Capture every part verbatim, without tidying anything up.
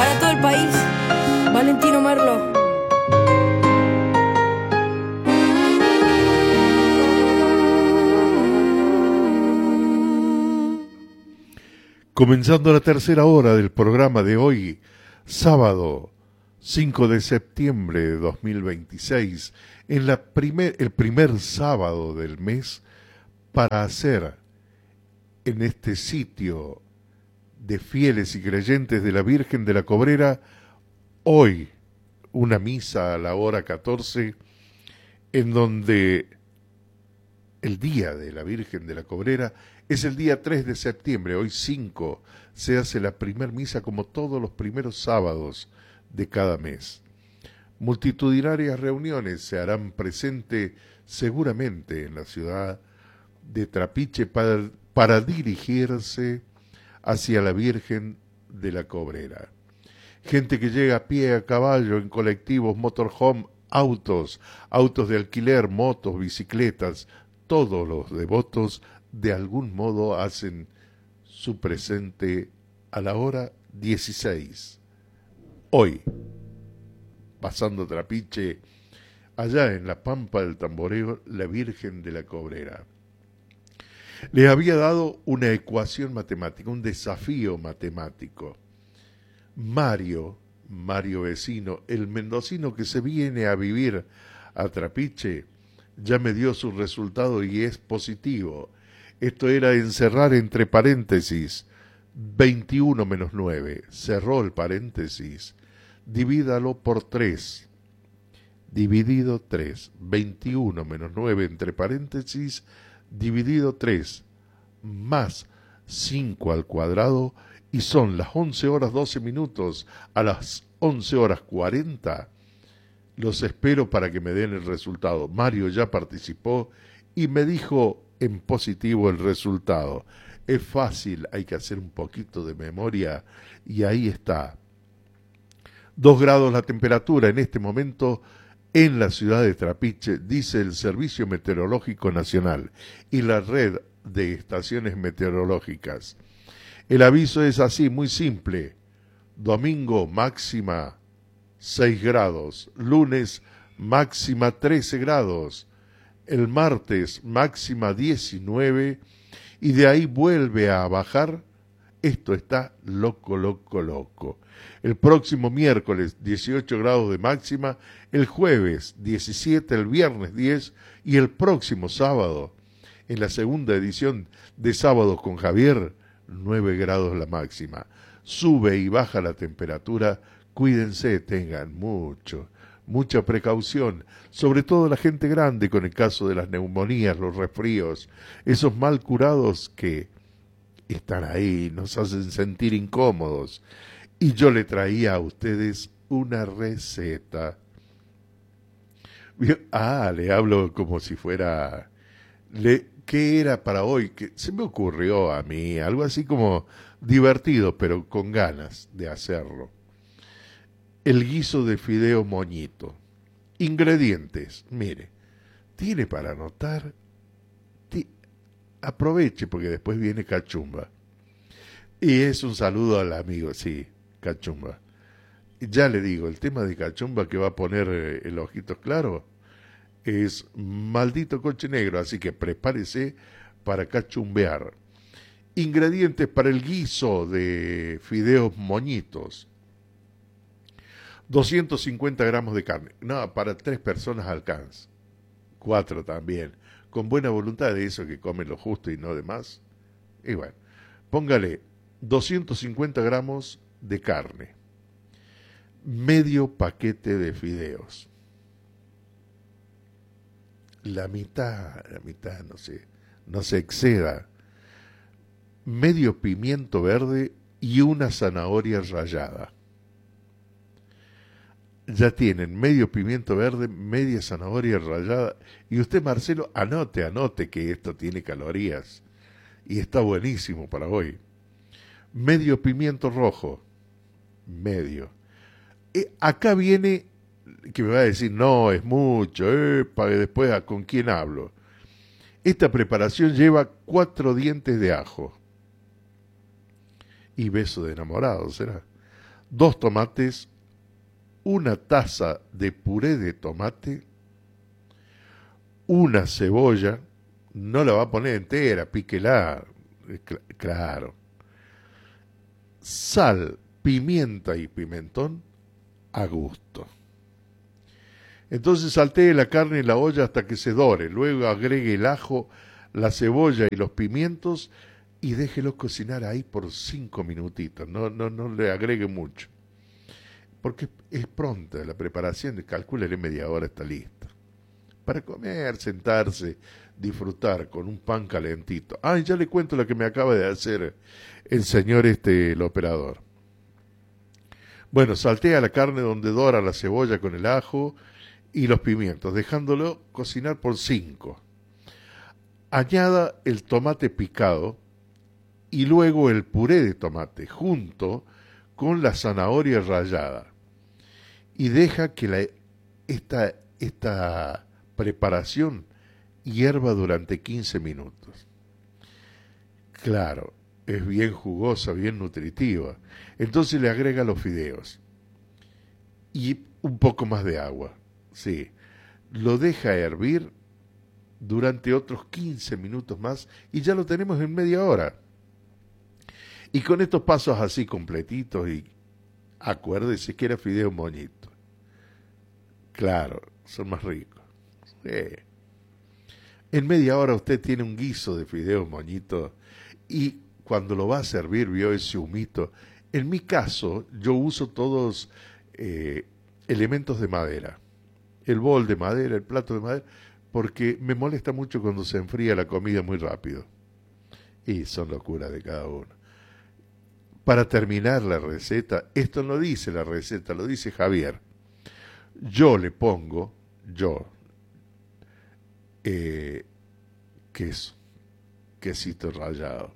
para todo el país, Valentino Merlo. Comenzando la tercera hora del programa de hoy, sábado cinco de septiembre de dos mil veintiséis, en la primer, el primer sábado del mes, para hacer en este sitio de fieles y creyentes de la Virgen de la Cobrera, hoy una misa a la hora catorce, en donde el día de la Virgen de la Cobrera es el día tres de septiembre, hoy cinco, se hace la primer misa como todos los primeros sábados de cada mes. Multitudinarias reuniones se harán presente seguramente en la ciudad de Trapiche para, para dirigirse hacia la Virgen de la Cobrera. Gente que llega a pie, a caballo, en colectivos, motorhome, autos, autos de alquiler, motos, bicicletas, todos los devotos de algún modo hacen su presente a la hora dieciséis. Hoy, pasando Trapiche, allá en la Pampa del Tamboreo, la Virgen de la Cobrera. Les había dado una ecuación matemática, un desafío matemático. Mario, Mario Vecino, el mendocino que se viene a vivir a Trapiche, ya me dio su resultado y es positivo. Esto era encerrar entre paréntesis veintiuno menos nueve. Cerró el paréntesis. Divídalo por tres. Dividido tres. veintiuno menos nueve entre paréntesis, dividido tres. Más cinco al cuadrado. Y son las once horas doce minutos. A las once horas cuarenta. Los espero para que me den el resultado. Mario ya participó y me dijo en positivo el resultado. Es fácil, hay que hacer un poquito de memoria y ahí está. Dos grados la temperatura en este momento en la ciudad de Trapiche, dice el Servicio Meteorológico Nacional y la red de estaciones meteorológicas. El aviso es así, muy simple. Domingo máxima seis grados, lunes máxima trece grados, el martes máxima diecinueve y de ahí vuelve a bajar. Esto está loco, loco, loco. El próximo miércoles dieciocho grados de máxima, el jueves diecisiete, el viernes diez y el próximo sábado, en la segunda edición de Sábados con Javier, nueve grados la máxima. Sube y baja la temperatura. Cuídense, tengan mucho, mucha precaución, sobre todo la gente grande con el caso de las neumonías, los resfríos, esos mal curados que están ahí, nos hacen sentir incómodos. Y yo le traía a ustedes una receta. Ah, le hablo como si fuera... Le, ¿qué era para hoy? Que se me ocurrió a mí, algo así como divertido, pero con ganas de hacerlo. El guiso de fideo moñito. Ingredientes, mire, tiene para anotar, ti, aproveche porque después viene cachumba. Y es un saludo al amigo, sí, cachumba. Ya le digo, el tema de cachumba que va a poner eh, el ojitos claro es maldito coche negro, así que prepárese para cachumbear. Ingredientes para el guiso de fideos moñitos. doscientos cincuenta gramos de carne. No, para tres personas alcanza. Cuatro también. Con buena voluntad de eso que comen lo justo y no de más. Y bueno, póngale doscientos cincuenta gramos de carne. Medio paquete de fideos. La mitad, la mitad, no sé, no se exceda. Medio pimiento verde y una zanahoria rallada. Ya tienen medio pimiento verde, media zanahoria rallada. Y usted, Marcelo, anote, anote que esto tiene calorías. Y está buenísimo para hoy. Medio pimiento rojo. Medio. Eh, acá viene, que me va a decir, no, es mucho, eh, para después a con quién hablo. Esta preparación lleva cuatro dientes de ajo. Y beso de enamorado, ¿será? dos tomates, una taza de puré de tomate, una cebolla, no la va a poner entera, píquela, claro, sal, pimienta y pimentón a gusto. Entonces saltee la carne en la olla hasta que se dore, luego agregue el ajo, la cebolla y los pimientos y déjelo cocinar ahí por cinco minutitos, no, no, no le agregue mucho, porque es pronta la preparación, calcúlele media hora está lista. Para comer, sentarse, disfrutar con un pan calentito. Ay, ya le cuento lo que me acaba de hacer el señor este, el operador. Bueno, saltea la carne donde dora la cebolla con el ajo y los pimientos, dejándolo cocinar por cinco. Añada el tomate picado y luego el puré de tomate junto con la zanahoria rallada. Y deja que la, esta, esta preparación hierva durante quince minutos. Claro, es bien jugosa, bien nutritiva. Entonces le agrega los fideos y un poco más de agua. Sí, lo deja hervir durante otros quince minutos más y ya lo tenemos en media hora. Y con estos pasos así completitos, y acuérdese que era fideo moñito. Claro, son más ricos. Sí. En media hora usted tiene un guiso de fideo moñito y cuando lo va a servir, vio ese humito. En mi caso, yo uso todos eh, elementos de madera. El bol de madera, el plato de madera, porque me molesta mucho cuando se enfría la comida muy rápido. Y son locuras de cada uno. Para terminar la receta, esto no dice la receta, lo dice Javier. Yo le pongo, yo, eh, queso, quesito rallado.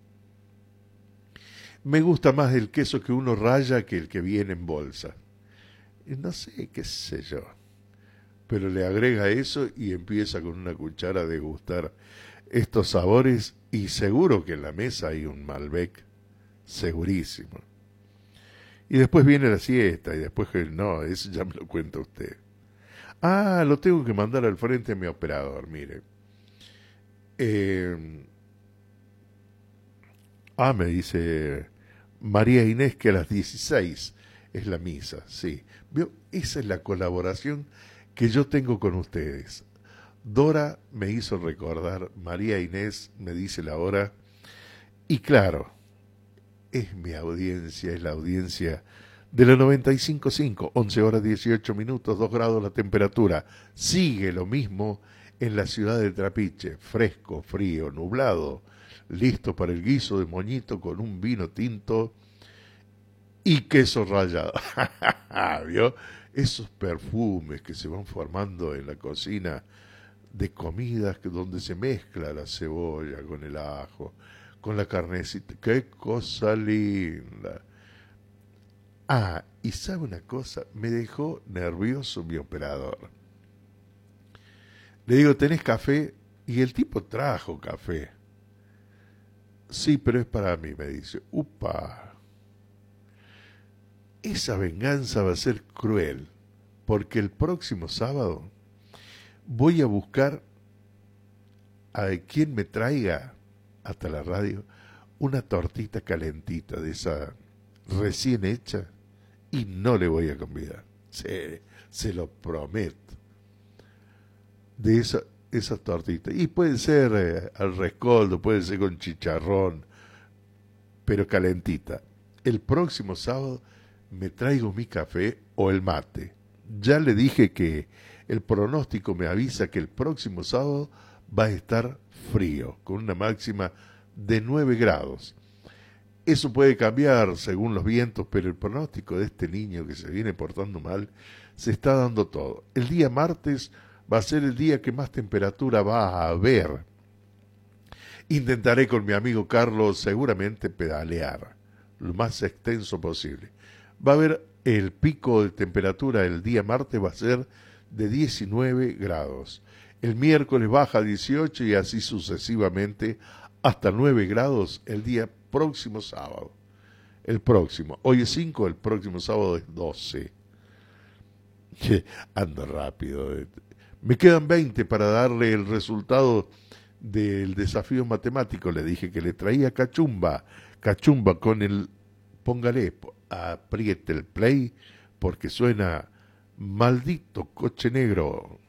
Me gusta más el queso que uno raya que el que viene en bolsa. Y no sé, qué sé yo. Pero le agrega eso y empieza con una cuchara a degustar estos sabores y seguro que en la mesa hay un Malbec, segurísimo. Y después viene la siesta y después que no, eso ya me lo cuenta usted. Ah, lo tengo que mandar al frente a mi operador, mire. Eh, ah, me dice María Inés que a las dieciséis es la misa, sí. ¿Vio? Esa es la colaboración que yo tengo con ustedes. Dora me hizo recordar, María Inés me dice la hora, y claro, es mi audiencia, es la audiencia de la noventa y cinco punto cinco, once horas dieciocho minutos, dos grados la temperatura. Sigue lo mismo en la ciudad de Trapiche, fresco, frío, nublado, listo para el guiso de moñito con un vino tinto y queso rallado. ¿Vio? Esos perfumes que se van formando en la cocina de comidas que donde se mezcla la cebolla con el ajo, con la carnecita. ¡Qué cosa linda! Ah, y sabe una cosa, me dejó nervioso mi operador. Le digo, ¿tenés café? Y el tipo trajo café. Sí, pero es para mí, me dice. ¡Upa! Esa venganza va a ser cruel, porque el próximo sábado voy a buscar a quien me traiga hasta la radio una tortita calentita de esa recién hecha y no le voy a convidar, se, se lo prometo, de esa, esa tortita. Y puede ser eh, al rescoldo, puede ser con chicharrón, pero calentita. El próximo sábado me traigo mi café o el mate. Ya le dije que el pronóstico me avisa que el próximo sábado va a estar frío, con una máxima de nueve grados. Eso puede cambiar según los vientos, pero el pronóstico de este niño que se viene portando mal se está dando todo. El día martes va a ser el día que más temperatura va a haber. Intentaré con mi amigo Carlos seguramente pedalear lo más extenso posible. Va a haber el pico de temperatura el día martes, va a ser de diecinueve grados. El miércoles baja a dieciocho y así sucesivamente hasta nueve grados el día próximo sábado. el próximo. Hoy es cinco, el próximo sábado es doce. Ando rápido. Me quedan veinte para darle el resultado del desafío matemático. Le dije que le traía cachumba. Cachumba con el... Póngale, apriete el play porque suena Maldito Coche Negro.